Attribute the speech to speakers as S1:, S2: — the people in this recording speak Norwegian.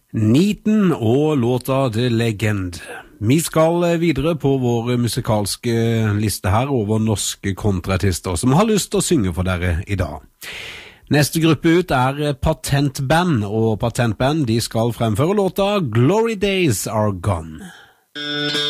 S1: Neaton og låta The Legend. Vi skal videre på vår musikalske liste her over norske kontraartister som har lyst til å synge for dere i dag. Neste gruppe ut Patentband, og Patentband de skal fremføre låta Glory Days Are Gone.